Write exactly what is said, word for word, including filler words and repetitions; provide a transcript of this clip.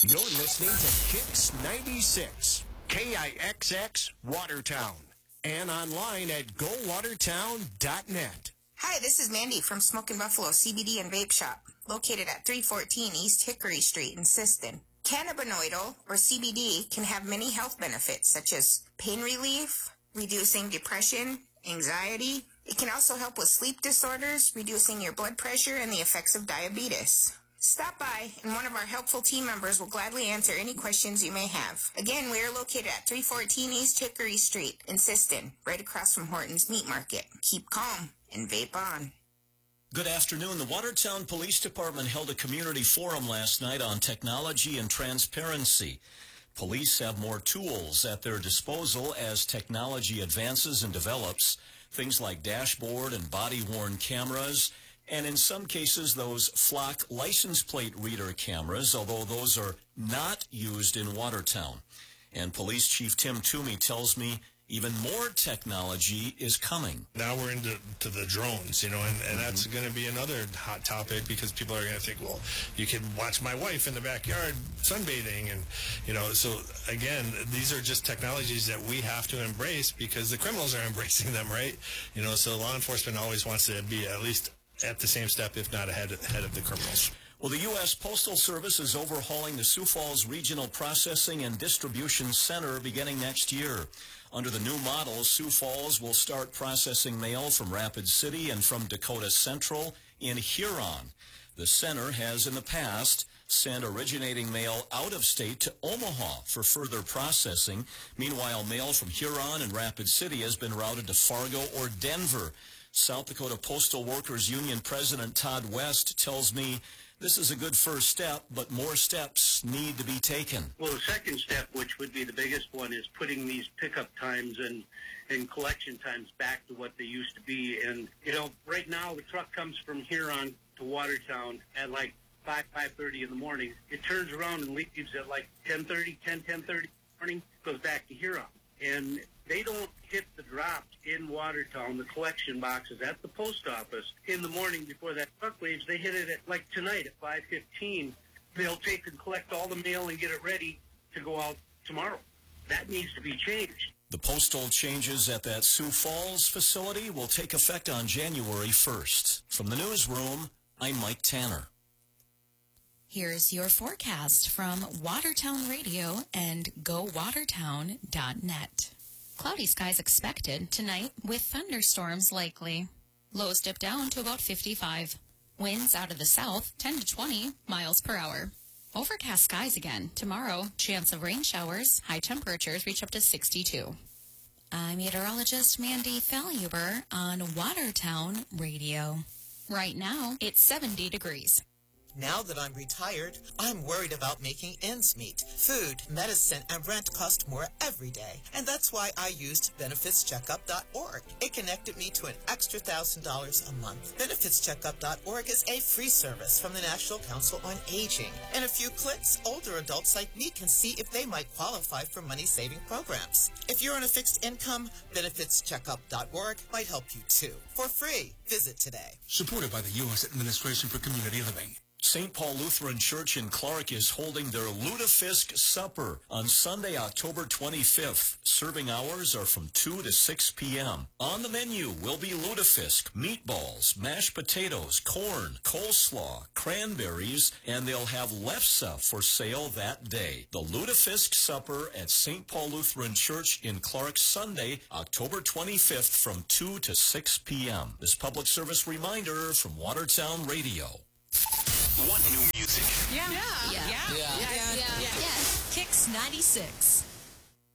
You're listening to Kix ninety-six, K I X X Watertown, and online at go watertown dot net. Hi, this is Mandy from Smokin' Buffalo C B D and Vape Shop, located at three fourteen East Hickory Street in Siston. Cannabinoidal, or C B D, can have many health benefits, such as pain relief, reducing depression, anxiety. It can also help with sleep disorders, reducing your blood pressure, and the effects of diabetes. Stop by, and one of our helpful team members will gladly answer any questions you may have. Again, we are located at three fourteen East Hickory Street in Siston, right across from Horton's Meat Market. Keep calm and vape on. Good afternoon. The Watertown Police Department held a community forum last night on technology and transparency. Police have more tools at their disposal as technology advances and develops, things like dashboard and body-worn cameras, and in some cases those Flock license plate reader cameras, although those are not used in Watertown. And Police Chief Tim Toomey tells me even more technology is coming. Now we're into to the drones, you know, and, and that's going to be another hot topic because people are going to think, well, you can watch my wife in the backyard sunbathing. And, you know, so again, these are just technologies that we have to embrace because the criminals are embracing them, right? You know, so law enforcement always wants to be at least at the same step, if not ahead, ahead of the criminals. Well, the U S Postal Service is overhauling the Sioux Falls Regional Processing and Distribution Center beginning next year. Under the new model, Sioux Falls will start processing mail from Rapid City and from Dakota Central in Huron. The center has in the past sent originating mail out of state to Omaha for further processing. Meanwhile, mail from Huron and Rapid City has been routed to Fargo or Denver. South Dakota Postal Workers Union President Todd West tells me this is a good first step, but more steps need to be taken. Well, the second step, which would be the biggest one, is putting these pickup times and, and collection times back to what they used to be. And, you know, right now the truck comes from Huron to Watertown at like five, five thirty in the morning. It turns around and leaves at like ten thirty, ten, ten thirty in the morning, goes back to Huron. And they don't hit the drops in Watertown, the collection boxes at the post office in the morning before that truck leaves. They hit it at like tonight at five fifteen. They'll take and collect all the mail and get it ready to go out tomorrow. That needs to be changed. The postal changes at that Sioux Falls facility will take effect on January first. From the newsroom, I'm Mike Tanner. Here's your forecast from Watertown Radio and go watertown dot net. Cloudy skies expected tonight with thunderstorms likely. Lows dip down to about fifty-five. Winds out of the south ten to twenty miles per hour. Overcast skies again tomorrow. Chance of rain showers. High temperatures reach up to sixty-two. I'm meteorologist Mandy Faluber on Watertown Radio. Right now, it's seventy degrees. Now that I'm retired, I'm worried about making ends meet. Food, medicine, and rent cost more every day. And that's why I used benefits checkup dot org. It connected me to an extra one thousand dollars a month. benefits checkup dot org is a free service from the National Council on Aging. In a few clicks, older adults like me can see if they might qualify for money-saving programs. If you're on a fixed income, benefits checkup dot org might help you too. For free, visit today. Supported by the U S Administration for Community Living. Saint Paul Lutheran Church in Clark is holding their Lutefisk Supper on Sunday, October twenty-fifth. Serving hours are from two to six p.m. On the menu will be lutefisk, meatballs, mashed potatoes, corn, coleslaw, cranberries, and they'll have lefse for sale that day. The Lutefisk Supper at Saint Paul Lutheran Church in Clark, Sunday, October twenty-fifth from two to six p.m. This public service reminder from Watertown Radio. Want new music? Yeah. Yeah. Yeah. Yeah. Yeah. Yeah. Yeah. Kix ninety-six.